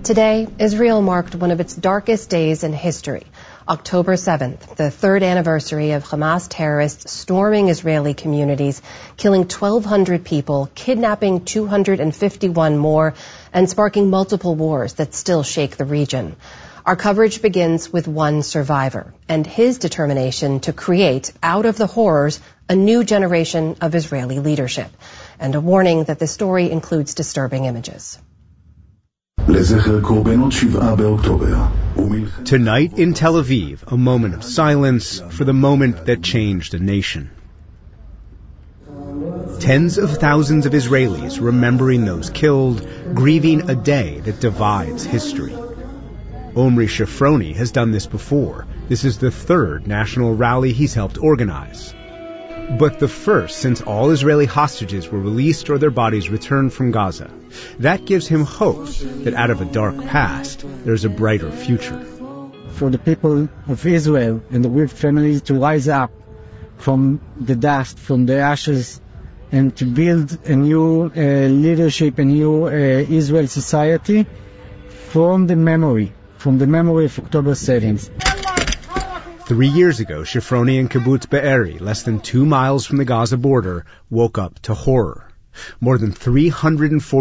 Today, Israel marked one of its darkest days in history. October 7th, the third anniversary of Hamas terrorists storming Israeli communities, killing 1,200 people, kidnapping 251 more, and sparking multiple wars that still shake the region. Our coverage begins with one survivor and his determination to create, out of the horrors, a new generation of Israeli leadership. And a warning that the story includes disturbing images. Tonight in Tel Aviv, a moment of silence for the moment that changed a nation. Tens of thousands of Israelis remembering those killed, grieving a day that divides history. Omri Shafroni has done this before. This is the third national rally he's helped organize. But the first since all Israeli hostages were released or their bodies returned from Gaza. That gives him hope that out of a dark past, there's a brighter future. For the people of Israel and the Waved families to rise up from the dust, from the ashes, and to build a new leadership, a new Israel society from the memory of October 7th. 3 years ago, Shafroni and Kibbutz Be'eri, less than 2 miles from the Gaza border, woke up to horror. More than 340